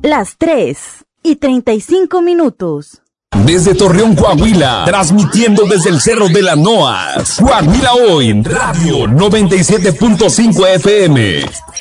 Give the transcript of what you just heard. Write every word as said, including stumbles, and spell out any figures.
Las tres y treinta y cinco minutos. Desde Torreón, Coahuila, transmitiendo desde el Cerro de la Noas. Coahuila Hoy, Radio noventa y siete punto cinco F M.